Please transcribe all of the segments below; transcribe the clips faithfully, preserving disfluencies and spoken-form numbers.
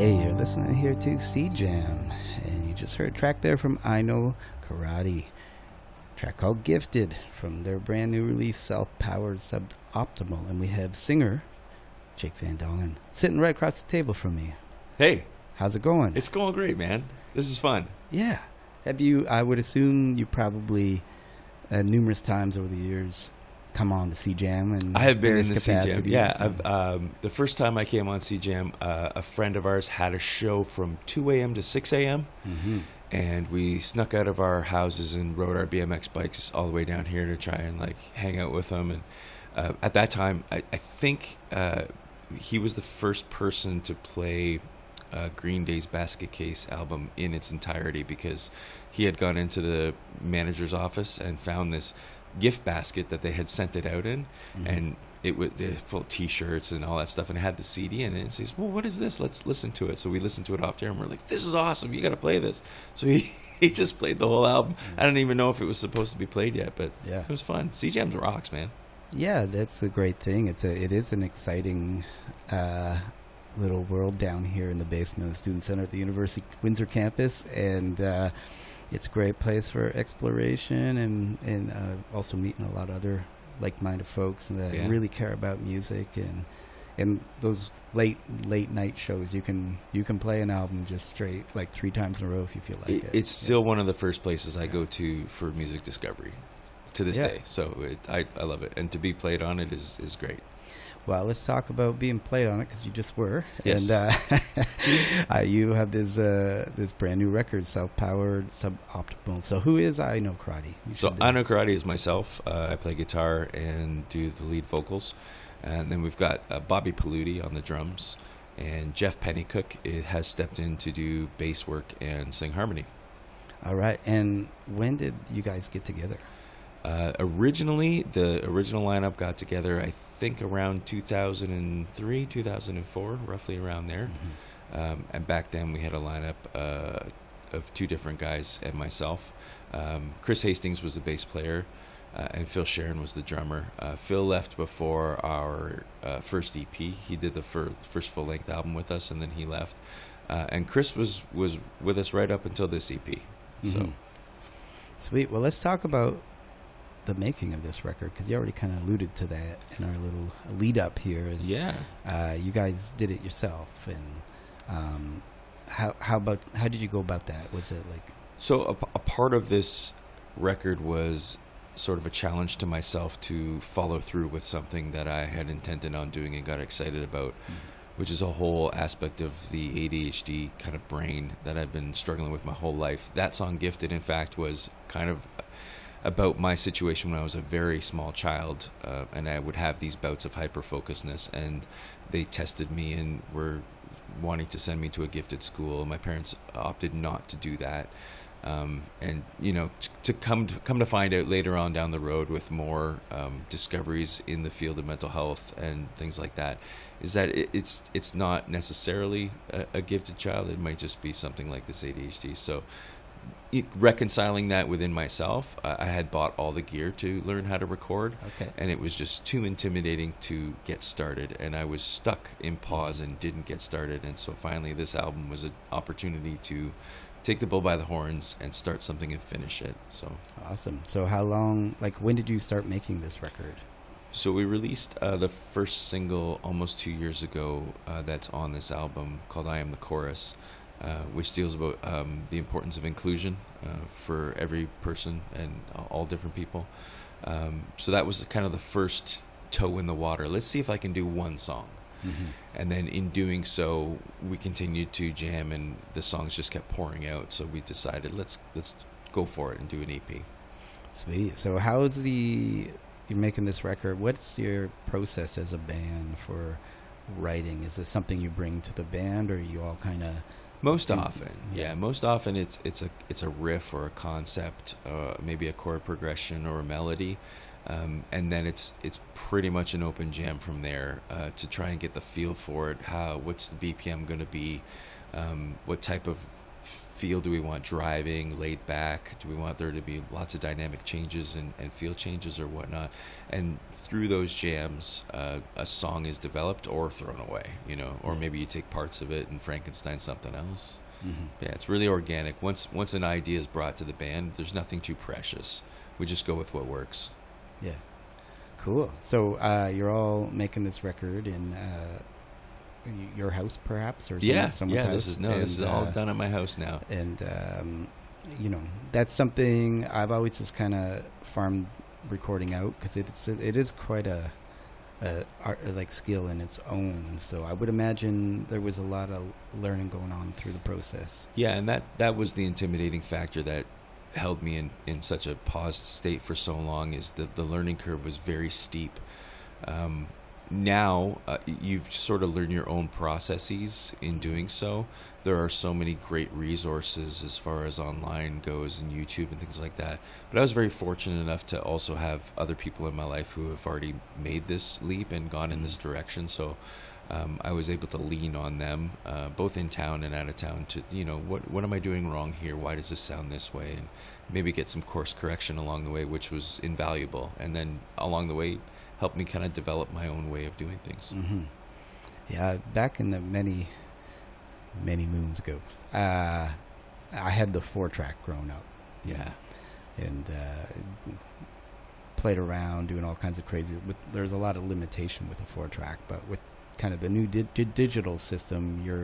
Hey, you're listening here to C Jam, and you just heard a track there from I Know Karate. Track called Gifted from their brand new release, Self-Powered Suboptimal. And we have singer Jake Van Dongen sitting right across the table from me. Hey. How's it going? It's going great, man. This is fun. Yeah. Have you, I would assume you probably, uh, numerous times over the years, come on to C Jam and I have been in the C Jam. Yeah, and... I've, um, the first time I came on C Jam, uh, a friend of ours had a show from two a.m. to six a.m. Mm-hmm. and we snuck out of our houses and rode our B M X bikes all the way down here to try and like hang out with them. And uh, at that time, I, I think uh, he was the first person to play uh, Green Day's Basket Case album in its entirety, because he had gone into the manager's office and found this gift basket that they had sent it out in, mm-hmm. and it was full of t-shirts and all that stuff, and it had the C D in it. And he says, well, what is this? Let's listen to it. So we listened to it off there, and we're like, this is awesome, you got to play this. So he, he just played the whole album. Mm-hmm. I don't even know if it was supposed to be played yet, but yeah, it was fun. C Jam rocks, man. Yeah, that's a great thing. It's a it is an exciting uh little world down here in the basement of the Student Center at the University of Windsor campus, and uh it's a great place for exploration and, and uh, also meeting a lot of other like-minded folks that yeah. really care about music, and and those late late night shows. You can you can play an album just straight like three times in a row if you feel like it. it. It's yeah. still one of the first places I yeah. go to for music discovery to this yeah. day. So it, I I love it, and to be played on it is is great. Well, let's talk about being played on it, because you just were. Yes. And uh, uh, you have this uh, this brand new record, Self-Powered Suboptimal. So who is I Know Karate? So I Know Karate is myself. Uh, I play guitar and do the lead vocals. And then we've got uh, Bobby Paludi on the drums. And Jeff Pennycook it has stepped in to do bass work and sing harmony. All right. And when did you guys get together? Uh, originally, the original lineup got together, I think, around two thousand three, two thousand four, roughly around there. Mm-hmm. Um, and back then, we had a lineup uh, of two different guys and myself. Um, Chris Hastings was the bass player, uh, and Phil Sharon was the drummer. Uh, Phil left before our uh, first E P. He did the fir- first full-length album with us, and then he left. Uh, and Chris was, was with us right up until this E P. So, mm-hmm. Sweet. Well, let's talk about the making of this record, because you already kind of alluded to that in our little lead up here. Is, yeah, uh, you guys did it yourself, and um, how how about how did you go about that? Was it like so? A, a part of this record was sort of a challenge to myself to follow through with something that I had intended on doing and got excited about, mm-hmm. which is a whole aspect of the A D H D kind of brain that I've been struggling with my whole life. That song, Gifted, in fact, was kind of about my situation when I was a very small child, uh, and I would have these bouts of hyper-focusedness, and they tested me and were wanting to send me to a gifted school. My parents opted not to do that. Um, and, you know, t- to come to come to find out later on down the road with more um, discoveries in the field of mental health and things like that, is that it, it's it's not necessarily a, a gifted child. It might just be something like this A D H D. So reconciling that within myself, uh, I had bought all the gear to learn how to record, okay. and it was just too intimidating to get started, and I was stuck in pause and didn't get started. And so finally this album was an opportunity to take the bull by the horns and start something and finish it. So awesome. So how long, like when did you start making this record? So we released uh, the first single almost two years ago uh, that's on this album, called I Am the Chorus. Uh, which deals about um, the importance of inclusion uh, for every person and all different people. Um, so that was kind of the first toe in the water. Let's see if I can do one song. Mm-hmm. And then in doing so, we continued to jam, and the songs just kept pouring out. So we decided, let's let's go for it and do an E P. Sweet. So how's the, you're making this record, what's your process as a band for writing? Is this something you bring to the band, or you all kind of... Most often, yeah. Most often, it's it's a it's a riff or a concept, uh, maybe a chord progression or a melody, um, and then it's it's pretty much an open jam from there uh, to try and get the feel for it. How what's the B P M going to be? Um, what type of feel do we want driving, laid back? Do we want there to be lots of dynamic changes and, and feel changes or whatnot? And through those jams, uh, a song is developed or thrown away, you know, or Yeah. maybe you take parts of it and Frankenstein something else. Mm-hmm. Yeah, it's really organic. Once once an idea is brought to the band, there's nothing too precious. We just go with what works. Yeah. Cool. So uh, you're all making this record in uh, y- your house, perhaps, or some, Yeah, someone's yeah. house. This is no, and, this is all uh, done at my house now. And um, you know, that's something I've always just kind of farmed recording out because it's it is quite a, a art, like skill in its own. So I would imagine there was a lot of learning going on through the process. Yeah, and that that was the intimidating factor that held me in, in such a paused state for so long, is that the learning curve was very steep. Um, now uh, you've sort of learned your own processes in doing so. There are so many great resources as far as online goes and YouTube and things like that. But I was very fortunate enough to also have other people in my life who have already made this leap and gone in this direction. So um, I was able to lean on them, uh, both in town and out of town, to, you know, what what am I doing wrong here? Why does this sound this way? And maybe get some course correction along the way, which was invaluable. And then along the way, helped me kind of develop my own way of doing things. Mm-hmm. Yeah, back in the many, many moons ago, uh, I had the four track growing up. Yeah. And uh, played around doing all kinds of crazy. With, there's a lot of limitation with the four track, but with kind of the new di- di- digital system, you're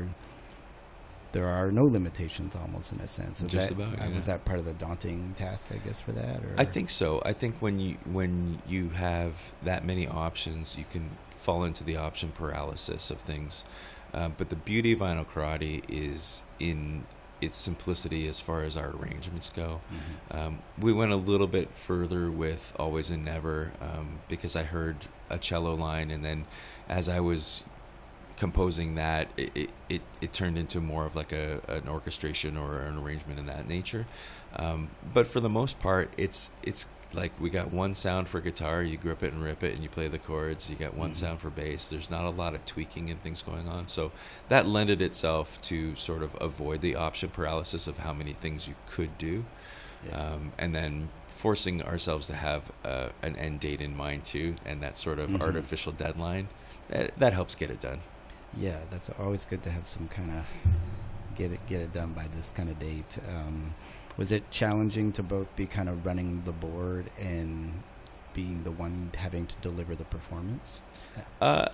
there are no limitations almost in a sense. Was Just that, about, uh, yeah. Was that part of the daunting task, I guess, for that? Or? I think so. I think when you when you have that many options, you can fall into the option paralysis of things. Uh, but the beauty of Vinyl Karate is in its simplicity as far as our arrangements go. Mm-hmm. Um, we went a little bit further with Always and Never um, because I heard a cello line, and then as I was composing that, it, it, it, it turned into more of like a an orchestration or an arrangement in that nature. Um, but for the most part, it's it's like we got one sound for guitar, you grip it and rip it and you play the chords. You got one Mm-hmm. sound for bass. There's not a lot of tweaking and things going on. So that lended itself to sort of avoid the option paralysis of how many things you could do. Yeah. Um, and then forcing ourselves to have uh, an end date in mind too, and that sort of Mhm. artificial deadline, that, that helps get it done. Yeah, that's always good to have some kind of get it get it done by this kind of date. Um, was it challenging to both be kind of running the board and being the one having to deliver the performance? Uh,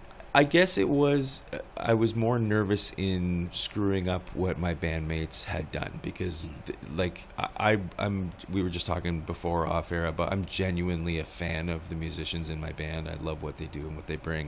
I guess it was, uh, I was more nervous in screwing up what my bandmates had done because, th- like, I, I, I'm, we were just talking before off air about I'm genuinely a fan of the musicians in my band. I love what they do and what they bring.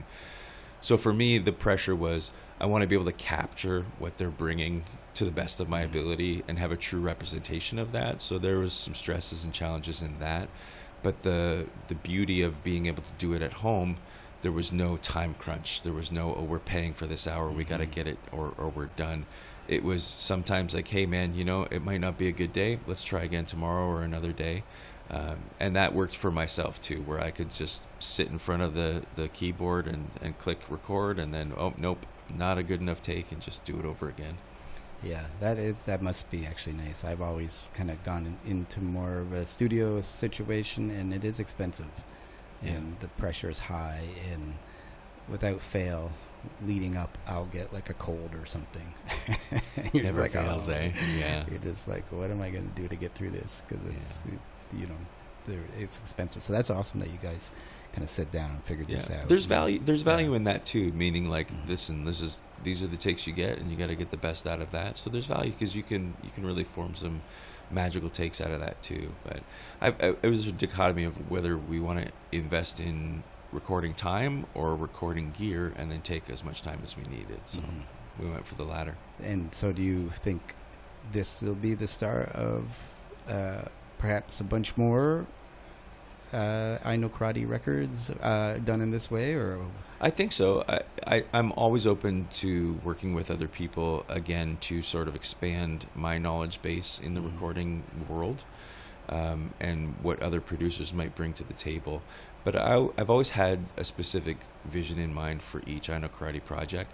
So for me, the pressure was I want to be able to capture what they're bringing to the best of my Mhm. ability and have a true representation of that. So there was some stresses and challenges in that. But the the beauty of being able to do it at home, there was no time crunch. There was no, oh, we're paying for this hour, we got to Mhm. get it, or, or we're done. It was sometimes like, hey, man, you know, it might not be a good day. Let's try again tomorrow or another day. Um, and that worked for myself, too, where I could just sit in front of the, the keyboard and, and click record and then, oh, nope, not a good enough take, and just do it over again. Yeah, that is that must be actually nice. I've always kind of gone in, into more of a studio situation, and it is expensive, Yeah. and the pressure is high, and without fail, leading up, I'll get like a cold or something. You're Never like, fails, oh. eh? Yeah. You're just like, what am I going to do to get through this? Because it's, it, you know, there- it's expensive. So that's awesome that you guys kind of sit down and figured this Yeah. out. There's value. There's value Yeah. in that too. Meaning, like, Mhm. listen, this is these are the takes you get, and you got to get the best out of that. So there's value because you can you can really form some magical takes out of that too. But I, I, it was a dichotomy of whether we want to invest in recording time or recording gear, and then take as much time as we needed. So Mhm. we went for the latter. And so do you think this will be the start of uh, perhaps a bunch more uh, I Know Karate records uh, done in this way? Or I think so. I, I, I'm always open to working with other people, again, to sort of expand my knowledge base in the Mhm. recording world, um, and what other producers might bring to the table. But I, I've always had a specific vision in mind for each I Know Karate project.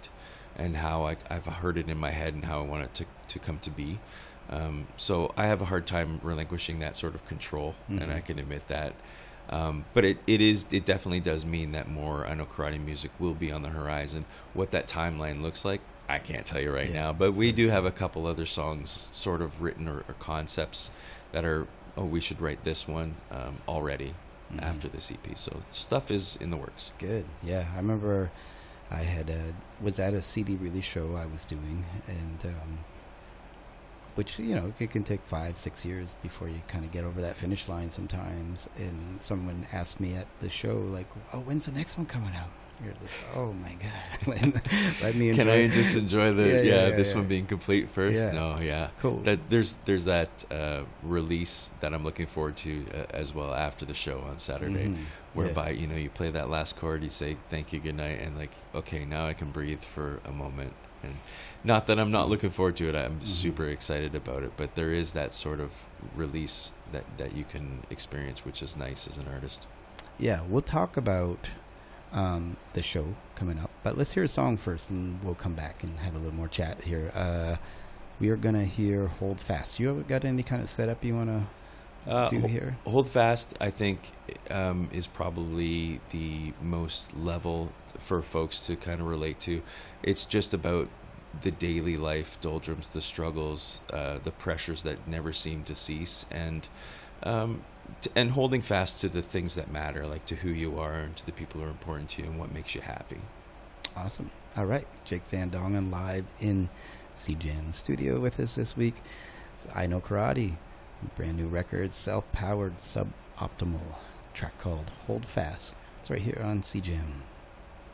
and how I, I've heard it in my head and how I want it to, to come to be. Um, so I have a hard time relinquishing that sort of control, mm-hmm. and I can admit that. Um, but it, it is it definitely does mean that more I Know Karate music will be on the horizon. What that timeline looks like, I can't tell you right yeah, now. But we do have a couple other songs sort of written or, or concepts that are, oh, we should write this one um, already mm-hmm. after this E P. So stuff is in the works. Good. Yeah, I remember I had a, was at a C D release show I was doing, and um, which, you know, it can take five, six years before you kind of get over that finish line sometimes. And someone asked me at the show, like, oh, when's the next one coming out? You're like, oh, my God. let, let me enjoy Can I just enjoy the, yeah, yeah, yeah, yeah this yeah. one being complete first? Yeah. No, yeah. Cool. That, there's there's that uh, release that I'm looking forward to uh, as well after the show on Saturday, mm-hmm. whereby, yeah. you know, you play that last chord, you say, thank you, good night, and like, okay, now I can breathe for a moment. And not that I'm not looking forward to it, I'm mm-hmm. super excited about it, but there is that sort of release that, that you can experience, which is nice as an artist. Yeah, we'll talk about um, the show coming up, but let's hear a song first, and we'll come back and have a little more chat here. Uh, we are going to hear Hold Fast. You got any kind of setup you want to uh, do here? Hold Fast, I think, um, is probably the most level for folks to kind of relate to. It's just about the daily life doldrums, the struggles, uh, the pressures that never seem to cease, and um, t- and holding fast to the things that matter, like to who you are and to the people who are important to you and what makes you happy. Awesome. All right. Jake Van Dongen live in C Jam Studio with us this week. It's I Know Karate, brand new record, self-powered, suboptimal track called Hold Fast. It's right here on C Jam.